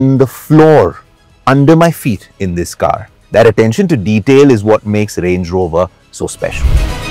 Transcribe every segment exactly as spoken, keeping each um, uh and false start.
The floor under my feet in this car. That attention to detail is what makes Range Rover so special.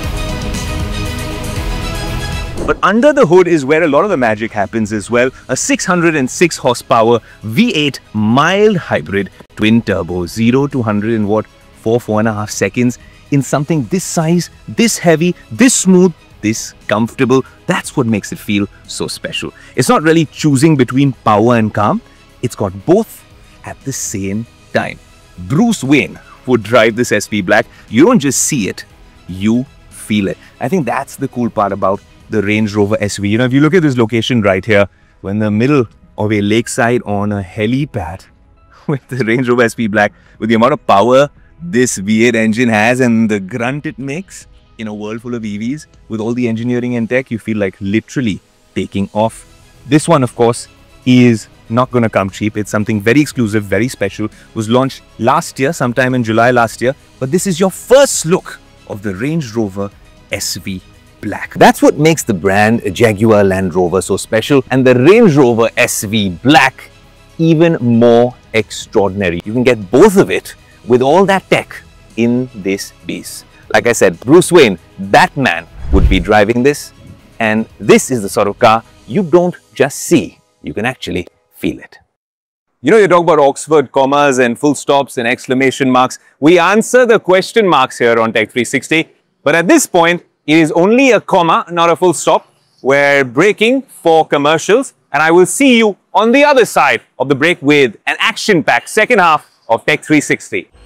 But under the hood is where a lot of the magic happens as well. A six hundred six horsepower V eight mild hybrid twin turbo, zero to one hundred in what, four, four and a half seconds, in something this size, this heavy, this smooth, this comfortable. That's what makes it feel so special. It's not really choosing between power and calm. It's got both at the same time. Bruce Wayne would drive this S V Black. You don't just see it, you feel it. I think that's the cool part about the Range Rover S V. You know, if you look at this location right here, we're in the middle of a lakeside on a helipad with the Range Rover S V Black, with the amount of power this V eight engine has and the grunt it makes in a world full of E Vs, with all the engineering and tech, you feel like literally taking off. This one, of course, is not going to come cheap. It's something very exclusive, very special. It was launched last year, sometime in July last year. But this is your first look of the Range Rover S V Black. That's what makes the brand Jaguar Land Rover so special, and the Range Rover S V Black even more extraordinary. You can get both of it with all that tech in this beast. Like I said, Bruce Wayne, Batman, would be driving this, and this is the sort of car you don't just see, you can actually feel it. You know, you talk about Oxford commas and full stops and exclamation marks. We answer the question marks here on Tech three sixty, but at this point, it is only a comma, not a full stop. We're breaking for commercials, and I will see you on the other side of the break with an action-packed second half of Tech three sixty.